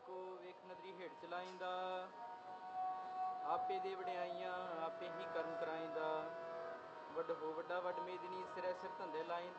ਕੋ ਵੇਖ ਨਦਰੀ ਹੇਠ ਚਲਾਈਂਦਾ। ਆਪੇ ਦੇ ਵਡਿਆਈਆਂ ਆਪੇ ਹੀ ਕਰਮ ਕਰਾਈਂਦਾ। ਵੱਡ ਹੋ ਵੱਡਾ ਵੱਡ ਮੇਦਨੀ ਸਿਰੇ ਸਿਰ ਧੰਦੇ ਲਾਈਂਦਾ।